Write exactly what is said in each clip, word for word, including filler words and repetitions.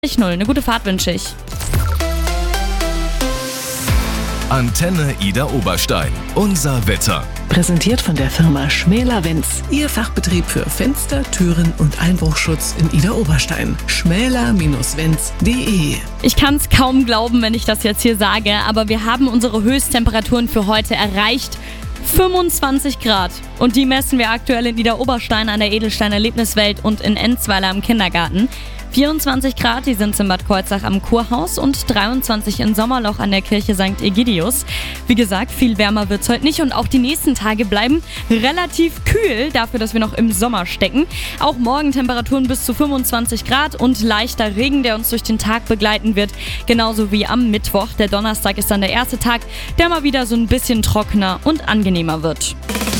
null. Eine gute Fahrt wünsche ich. Antenne Ida Oberstein. Unser Wetter. Präsentiert von der Firma Schmäler-Wenz. Ihr Fachbetrieb für Fenster, Türen und Einbruchschutz in Ida Oberstein. schmäler Wenz punkt de. Ich kann es kaum glauben, wenn ich das jetzt hier sage, aber wir haben unsere Höchsttemperaturen für heute erreicht. fünfundzwanzig Grad. Und die messen wir aktuell in Ida Oberstein an der Edelstein Erlebniswelt und in Enzweiler am Kindergarten. vierundzwanzig Grad, die sind in Bad Kreuznach am Kurhaus und dreiundzwanzig in Sommerloch an der Kirche Sankt Egidius. Wie gesagt, viel wärmer wird's heute nicht und auch die nächsten Tage bleiben relativ kühl, dafür, dass wir noch im Sommer stecken. Auch morgen Temperaturen bis zu fünfundzwanzig Grad und leichter Regen, der uns durch den Tag begleiten wird, genauso wie am Mittwoch. Der Donnerstag ist dann der erste Tag, der mal wieder so ein bisschen trockener und angenehmer wird.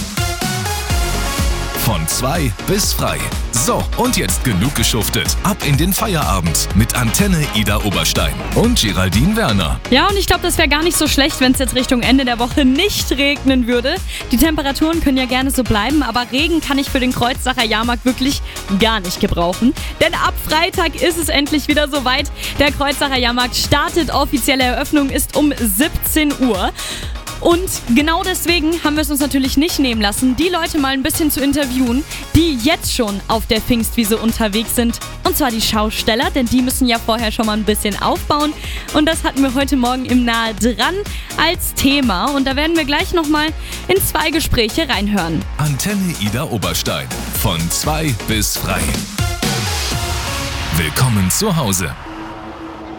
Von zwei bis frei. So, und jetzt genug geschuftet. Ab in den Feierabend mit Antenne Ida Oberstein und Geraldine Werner. Ja, und ich glaube, das wäre gar nicht so schlecht, wenn es jetzt Richtung Ende der Woche nicht regnen würde. Die Temperaturen können ja gerne so bleiben, aber Regen kann ich für den Kreuznacher Jahrmarkt wirklich gar nicht gebrauchen. Denn ab Freitag ist es endlich wieder soweit. Der Kreuznacher Jahrmarkt startet. Offizielle Eröffnung ist um siebzehn Uhr. Und genau deswegen haben wir es uns natürlich nicht nehmen lassen, die Leute mal ein bisschen zu interviewen, die jetzt schon auf der Pfingstwiese unterwegs sind. Und zwar die Schausteller, denn die müssen ja vorher schon mal ein bisschen aufbauen. Und das hatten wir heute Morgen im Nahe dran als Thema. Und da werden wir gleich nochmal in zwei Gespräche reinhören. Antenne Ida Oberstein. Von zwei bis frei. Willkommen zu Hause.